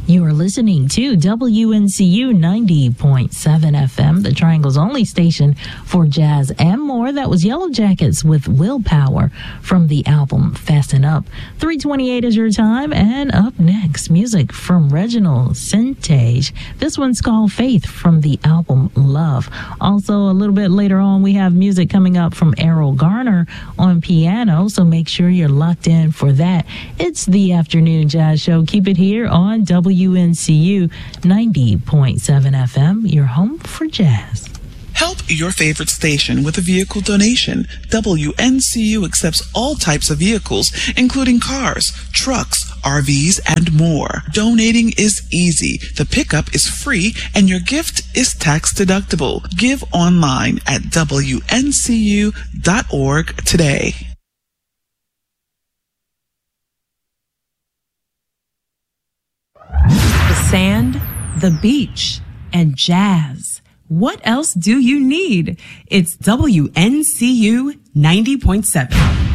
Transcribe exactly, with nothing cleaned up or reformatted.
You are listening to W N C U ninety point seven F M, the Triangle's only station for jazz and more. That was Yellow Jackets with Willpower from the album Fasten Up. three twenty-eight is your time, and up next, music from Reginald Centage. This one's called Faith from the album Love. Also, a little bit later on, we have music coming up from Errol Garner on piano, so make sure you're locked in for that. It's the Afternoon Jazz Show. Keep it here on W N C U ninety point seven F M, your home for jazz. Help your favorite station with a vehicle donation. W N C U accepts all types of vehicles, including cars, trucks, R Vs, and more. Donating is easy. The pickup is free, and your gift is tax deductible. Give online at W N C U dot org today. The sand, the beach, and jazz. What else do you need? It's W N C U ninety point seven.